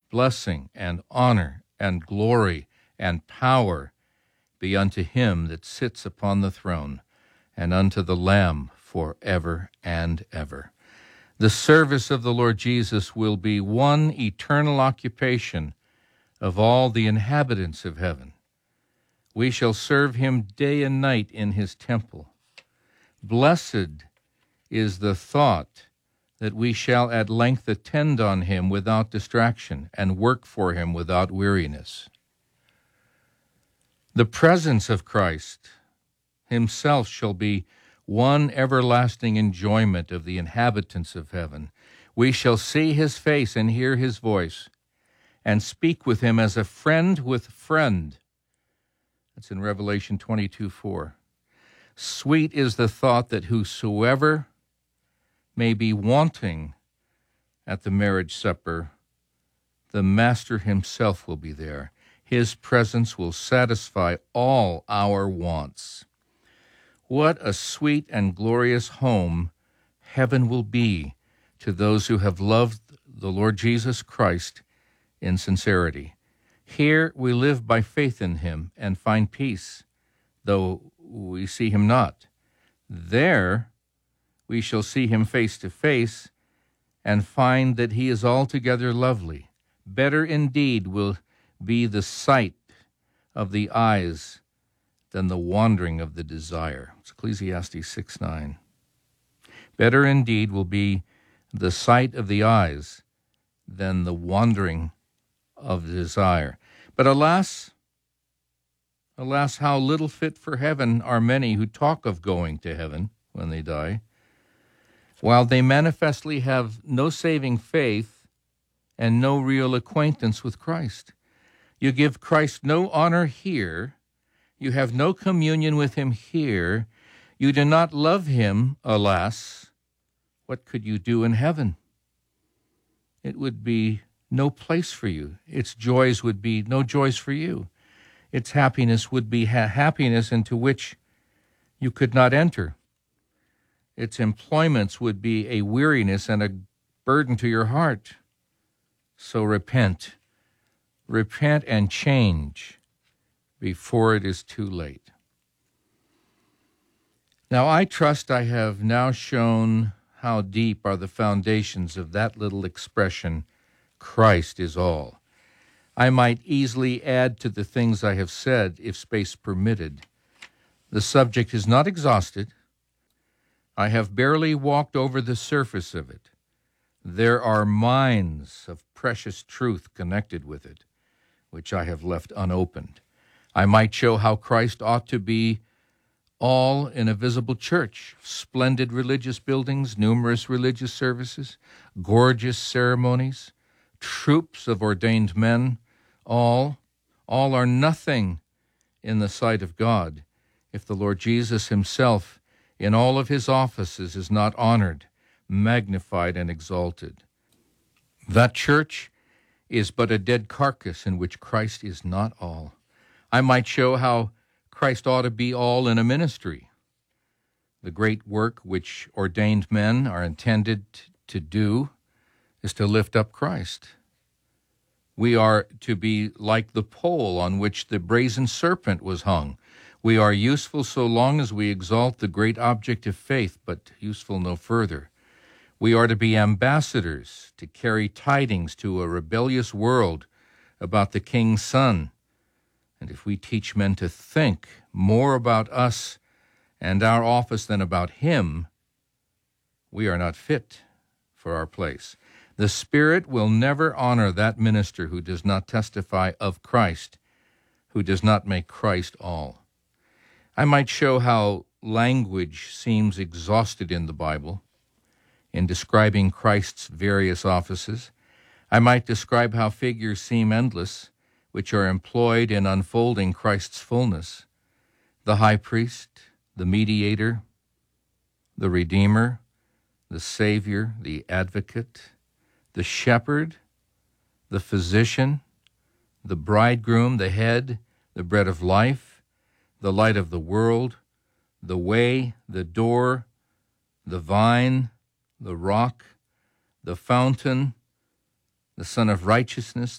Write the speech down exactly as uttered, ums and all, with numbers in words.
blessing and honor and glory and power be unto him that sits upon the throne, and unto the Lamb forever and ever. The service of the Lord Jesus will be one eternal occupation of all the inhabitants of heaven. We shall serve him day and night in his temple. Blessed is the thought that we shall at length attend on him without distraction and work for him without weariness. The presence of Christ himself shall be one everlasting enjoyment of the inhabitants of heaven. We shall see his face and hear his voice, and speak with him as a friend with friend. That's in Revelation twenty-two four. Sweet is the thought that whosoever may be wanting at the marriage supper, the Master himself will be there. His presence will satisfy all our wants. What a sweet and glorious home heaven will be to those who have loved the Lord Jesus Christ in sincerity. Here we live by faith in him and find peace, though we see him not. There we shall see him face to face and find that he is altogether lovely. Better indeed will be the sight of the eyes than the wandering of the desire. It's Ecclesiastes six nine. Better indeed will be the sight of the eyes than the wandering of desire. But alas, alas, how little fit for heaven are many who talk of going to heaven when they die, while they manifestly have no saving faith and no real acquaintance with Christ. You give Christ no honor here. You have no communion with him here. You do not love him, alas. What could you do in heaven? It would be no place for you. Its joys would be no joys for you. Its happiness would be ha- happiness into which you could not enter. Its employments would be a weariness and a burden to your heart. So repent. Repent and change before it is too late. Now, I trust I have now shown how deep are the foundations of that little expression, Christ is all. I might easily add to the things I have said if space permitted. The subject is not exhausted. I have barely walked over the surface of it. There are mines of precious truth connected with it, which I have left unopened. I might show how Christ ought to be all in a visible church, splendid religious buildings, numerous religious services, gorgeous ceremonies, troops of ordained men, all, all are nothing in the sight of God if the Lord Jesus himself in all of his offices is not honored, magnified, and exalted. That church is but a dead carcass in which Christ is not all. I might show how Christ ought to be all in a ministry. The great work which ordained men are intended to do is to lift up Christ. We are to be like the pole on which the brazen serpent was hung. We are useful so long as we exalt the great object of faith, but useful no further. We are to be ambassadors to carry tidings to a rebellious world about the King's Son. And if we teach men to think more about us and our office than about him, we are not fit for our place. The Spirit will never honor that minister who does not testify of Christ, who does not make Christ all. I might show how language seems exhausted in the Bible in describing Christ's various offices. I might describe how figures seem endless, which are employed in unfolding Christ's fullness: the high priest, the mediator, the Redeemer, the Savior, the advocate, the shepherd, the physician, the bridegroom, the head, the bread of life, the light of the world, the way, the door, the vine, the rock, the fountain, the Son of Righteousness,